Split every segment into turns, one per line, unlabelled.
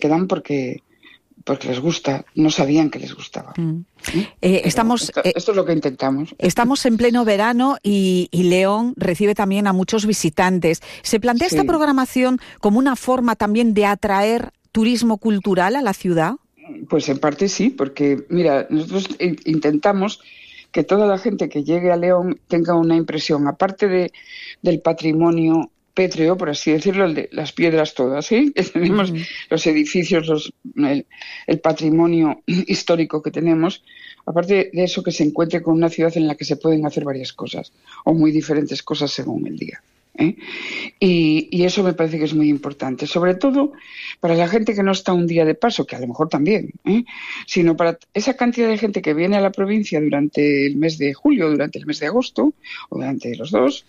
quedan porque les gusta, no sabían que les gustaba. Esto es lo que intentamos.
Estamos en pleno verano y León recibe también a muchos visitantes. ¿Se plantea esta programación como una forma también de atraer turismo cultural a la ciudad?
Pues en parte sí, porque mira, nosotros intentamos que toda la gente que llegue a León tenga una impresión, aparte del patrimonio pétreo, por así decirlo, el de las piedras todas, ¿sí? Que tenemos los edificios, el patrimonio histórico que tenemos, aparte de eso, que se encuentre con una ciudad en la que se pueden hacer varias cosas, o muy diferentes cosas según el día. Y eso me parece que es muy importante, sobre todo para la gente que no está un día de paso, que a lo mejor también, sino para esa cantidad de gente que viene a la provincia durante el mes de julio, durante el mes de agosto, o durante los dos,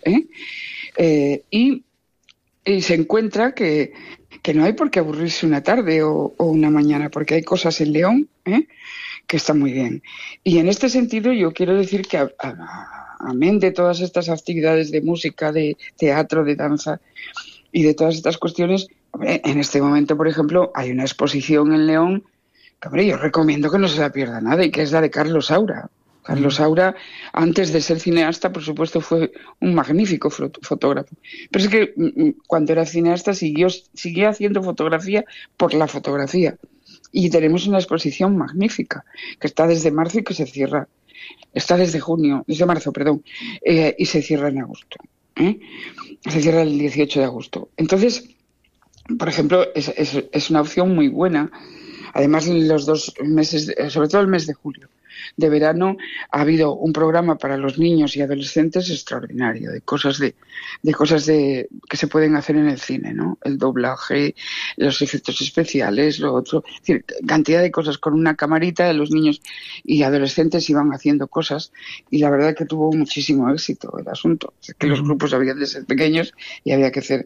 y se encuentra que no hay por qué aburrirse una tarde o una mañana, porque hay cosas en León que están muy bien. Y en este sentido yo quiero decir que amén de todas estas actividades de música, de teatro, de danza y de todas estas cuestiones, en este momento, por ejemplo, hay una exposición en León que, hombre, yo recomiendo que no se la pierda nada, y que es la de Carlos Saura. Carlos Saura, antes de ser cineasta, por supuesto, fue un magnífico fotógrafo. Pero es que cuando era cineasta siguió haciendo fotografía por la fotografía. Y tenemos una exposición magnífica, que está desde marzo y que se cierra. Está desde marzo, y se cierra en agosto. Se cierra el 18 de agosto. Entonces, por ejemplo, es una opción muy buena. Además, los 2 meses, sobre todo el mes de julio, de verano, ha habido un programa para los niños y adolescentes extraordinario, de cosas que se pueden hacer en el cine, ¿no? El doblaje, los efectos especiales, lo otro, es decir, cantidad de cosas. Con una camarita, los niños y adolescentes iban haciendo cosas, y la verdad que tuvo muchísimo éxito el asunto. Es que los grupos habían de ser pequeños y había que hacer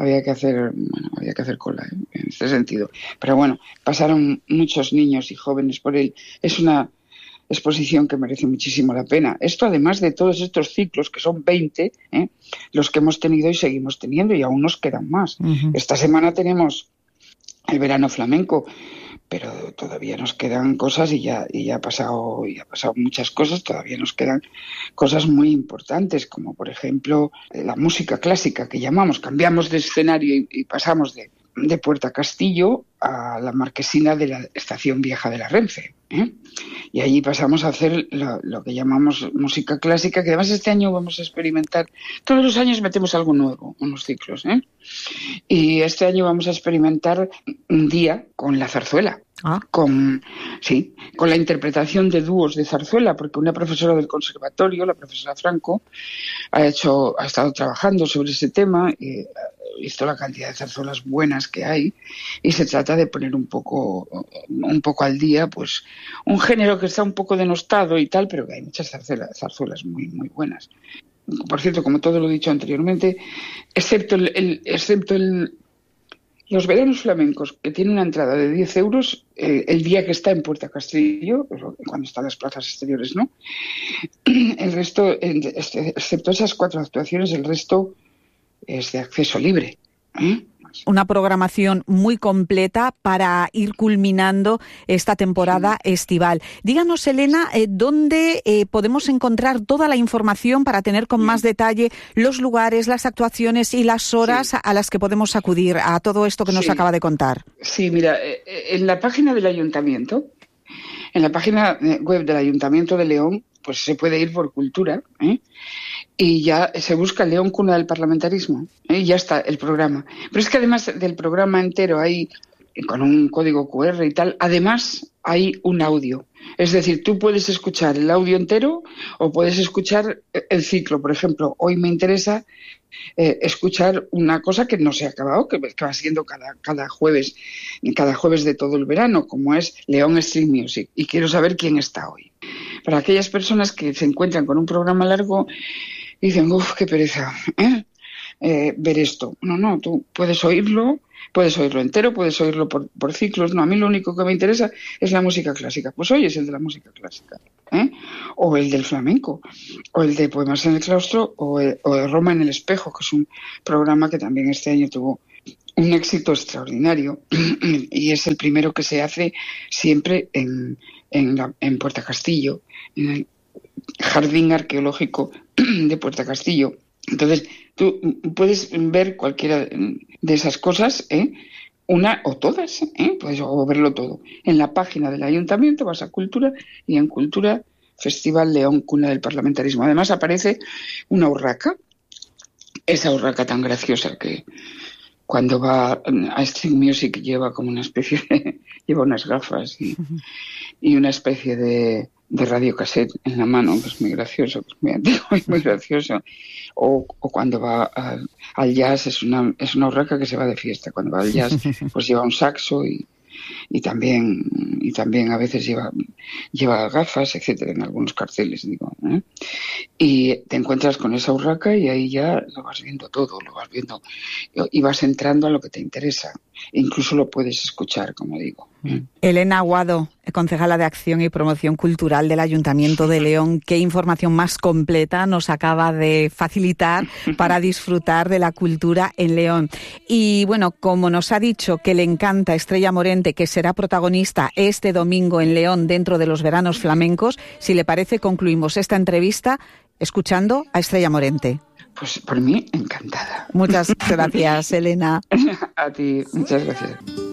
cola, en este sentido. Pero bueno, pasaron muchos niños y jóvenes por él. Es una exposición que merece muchísimo la pena. Esto, además de todos estos ciclos, que son 20, los que hemos tenido y seguimos teniendo, y aún nos quedan más. Esta semana tenemos el verano flamenco, pero todavía nos quedan cosas, y ya ha pasado muchas cosas. Todavía nos quedan cosas muy importantes, como por ejemplo la música clásica, que llamamos. Cambiamos de escenario y pasamos de Puerta Castillo a la marquesina de la estación vieja de la Renfe, y allí pasamos a hacer lo que llamamos música clásica, que además este año vamos a experimentar. Todos los años metemos algo nuevo en los ciclos, y este año vamos a experimentar un día con la zarzuela. Con la interpretación de dúos de zarzuela, porque una profesora del conservatorio, la profesora Franco, ha estado trabajando sobre ese tema y visto la cantidad de zarzuelas buenas que hay, y se trata de poner un poco al día, pues, un género que está un poco denostado y tal, pero que hay muchas zarzuelas muy, muy buenas. Por cierto, como todo lo he dicho anteriormente, excepto los veranos flamencos, que tienen una entrada de 10 euros, el día que está en Puerta Castillo, cuando están las plazas exteriores, ¿no? El resto, excepto esas 4 actuaciones, el resto es de acceso libre.
Una programación muy completa para ir culminando esta temporada estival. Díganos, Elena, ¿dónde podemos encontrar toda la información para tener con más detalle los lugares, las actuaciones y las horas a las que podemos acudir a todo esto que nos acaba de contar? Sí, mira, en la página del Ayuntamiento, en la página web del Ayuntamiento de León, pues se puede ir por cultura, y ya se busca León, cuna del parlamentarismo, y ya está el programa. Pero es que además del programa entero hay, con un código QR y tal, además hay un audio. Es decir, tú puedes escuchar el audio entero o puedes escuchar el ciclo. Por ejemplo, hoy me interesa escuchar una cosa que no se ha acabado, que va siendo cada jueves de todo el verano, como es León Street Music, y quiero saber quién está hoy. Para aquellas personas que se encuentran con un programa largo y dicen, uff, qué pereza, ver esto. No, tú puedes oírlo entero, puedes oírlo por ciclos. No, a mí lo único que me interesa es la música clásica. Pues hoy es el de la música clásica, o el del flamenco, o el de Poemas en el Claustro, o el Roma en el Espejo, que es un programa que también este año tuvo
un éxito extraordinario y es el primero que se hace siempre en Puerta Castillo, en el Jardín Arqueológico de Puerta Castillo. Entonces, tú puedes ver cualquiera de esas cosas, una o todas, puedes verlo todo. En la página del Ayuntamiento vas a Cultura y en Cultura Festival León, Cuna del Parlamentarismo. Además aparece una urraca, esa urraca tan graciosa que cuando va a String Music lleva como una especie de... lleva unas gafas y una especie de radiocassette en la mano, que es muy gracioso, que es muy antiguo y muy gracioso. O cuando va al jazz, es una urraca que se va de fiesta. Cuando va al jazz, pues lleva un saxo y también a veces lleva gafas, etcétera, en algunos carteles, digo, ¿eh? Y te encuentras con esa urraca y ahí ya lo vas viendo todo, lo vas viendo y vas entrando a lo que te interesa. Incluso lo puedes escuchar, como digo.
Elena Aguado, concejala de Acción y Promoción Cultural del Ayuntamiento de León, qué información más completa nos acaba de facilitar para disfrutar de la cultura en León. Y bueno, como nos ha dicho que le encanta Estrella Morente, que será protagonista este domingo en León dentro de los veranos flamencos, si le parece concluimos esta entrevista escuchando a Estrella Morente.
Pues por mí, encantada.
Muchas gracias, Elena.
A ti, muchas gracias.